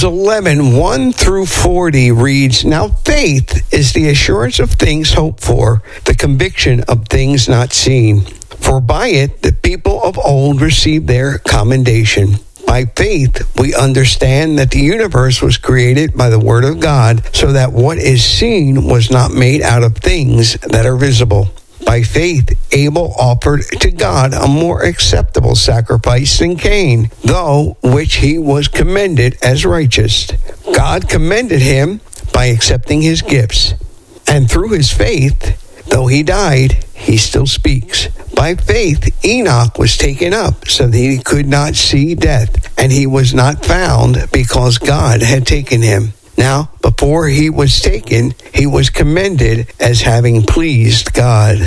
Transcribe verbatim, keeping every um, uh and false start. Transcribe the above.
eleven, one through forty reads, "Now faith is the assurance of things hoped for, the conviction of things not seen. For by it the people of old received their commendation. By faith, we understand that the universe was created by the word of God, so that what is seen was not made out of things that are visible. By faith, Abel offered to God a more acceptable sacrifice than Cain, though which he was commended as righteous. God commended him by accepting his gifts. And through his faith, though he died, he still speaks. By faith, Enoch was taken up so that he could not see death, and he was not found because God had taken him. Now, before he was taken, he was commended as having pleased God."